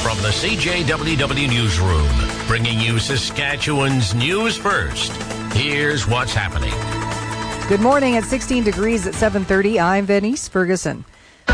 From the CJWW Newsroom, bringing you Saskatchewan's news first. Here's what's happening. Good morning. At 16 degrees at 7:30, I'm Venice Ferguson.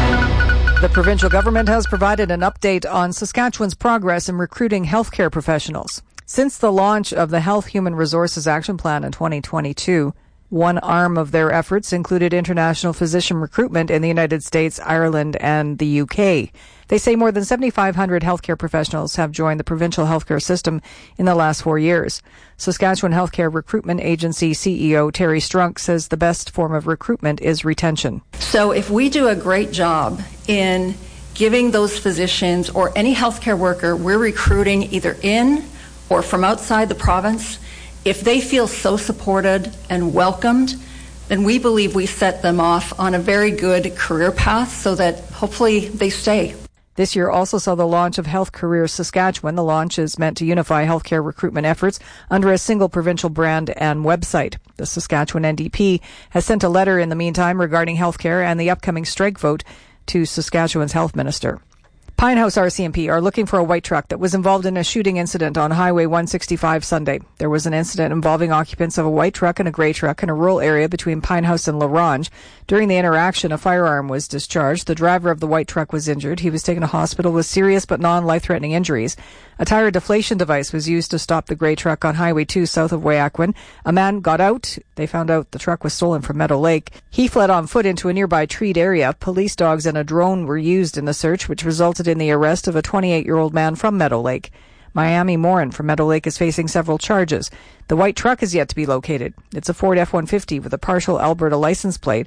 The provincial government has provided an update on Saskatchewan's progress in recruiting healthcare professionals. Since the launch of the Health Human Resources Action Plan in 2022, one arm of their efforts included international physician recruitment in the United States, Ireland, and the UK. They say more than 7,500 healthcare professionals have joined the provincial healthcare system in the last 4 years. Saskatchewan Healthcare Recruitment Agency CEO Terry Strunk says the best form of recruitment is retention. So if we do a great job in giving those physicians or any healthcare worker we're recruiting either in or from outside the province, if they feel so supported and welcomed, then we believe we set them off on a very good career path so that hopefully they stay. This year also saw the launch of Health Careers Saskatchewan. The launch is meant to unify healthcare recruitment efforts under a single provincial brand and website. The Saskatchewan NDP has sent a letter in the meantime regarding healthcare and the upcoming strike vote to Saskatchewan's health minister. Pinehouse RCMP are looking for a white truck that was involved in a shooting incident on Highway 165 Sunday. There was an incident involving occupants of a white truck and a grey truck in a rural area between Pinehouse and La Ronge. During the interaction, a firearm was discharged. The driver of the white truck was injured. He was taken to hospital with serious but non-life-threatening injuries. A tire deflation device was used to stop the grey truck on Highway 2 south of Weyakwan. A man got out. They found out the truck was stolen from Meadow Lake. He fled on foot into a nearby treed area. Police dogs and a drone were used in the search, which resulted in the arrest of a 28-year-old man from Meadow Lake. Miami Morin from Meadow Lake is facing several charges. The white truck is yet to be located. It's a Ford F-150 with a partial Alberta license plate.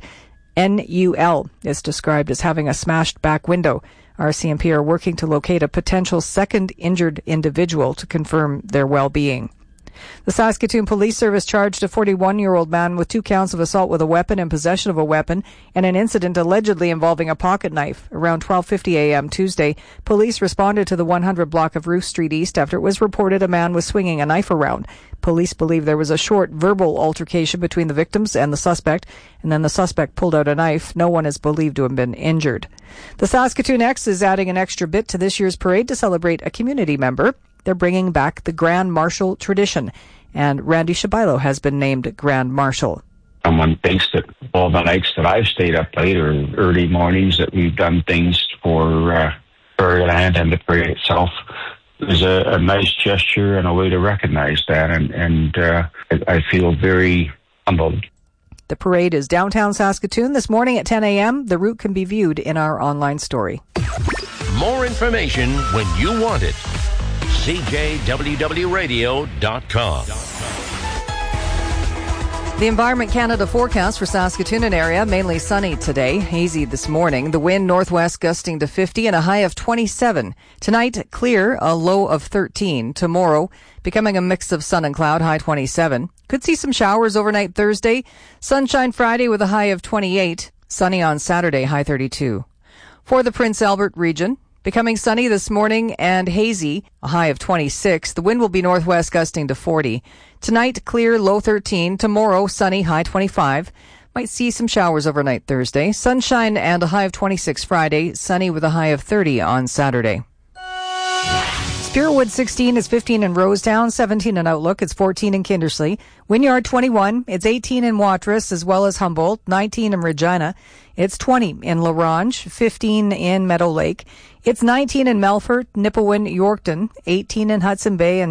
NUL is described as having a smashed back window. RCMP are working to locate a potential second injured individual to confirm their well-being. The Saskatoon Police Service charged a 41-year-old man with 2 counts of assault with a weapon and possession of a weapon and an incident allegedly involving a pocket knife. Around 12:50 a.m. Tuesday, police responded to the 100 block of Ruth Street East after it was reported a man was swinging a knife around. Police believe there was a short verbal altercation between the victims and the suspect, and then the suspect pulled out a knife. No one is believed to have been injured. The Saskatoon X is adding an extra bit to this year's parade to celebrate a community member. They're bringing back the Grand Marshal tradition, and Randy Shabilo has been named Grand Marshal. Someone thinks that all the nights that I've stayed up late or early mornings that we've done things for Fairyland and the parade itself is a nice gesture and a way to recognize that, and I feel very humbled. The parade is downtown Saskatoon this morning at 10 a.m. The route can be viewed in our online story. More information when you want it. CJWWRadio.com. The Environment Canada forecast for Saskatoon and area, mainly sunny today, hazy this morning. The wind northwest gusting to 50 and a high of 27. Tonight, clear, a low of 13. Tomorrow, becoming a mix of sun and cloud, high 27. Could see some showers overnight Thursday. Sunshine Friday with a high of 28. Sunny on Saturday, high 32. For the Prince Albert region, becoming sunny this morning and hazy, a high of 26. The wind will be northwest gusting to 40. Tonight, clear, low 13. Tomorrow, sunny, high 25. Might see some showers overnight Thursday. Sunshine and a high of 26 Friday. Sunny with a high of 30 on Saturday. Spiritwood 16 is 15 in Rosetown, 17 in Outlook. It's 14 in Kindersley. Wynyard 21. It's 18 in Watrous as well as Humboldt. 19 in Regina. It's 20 in La Ronge. 15 in Meadow Lake. It's 19 in Melfort, Nipawin, Yorkton. 18 in Hudson Bay and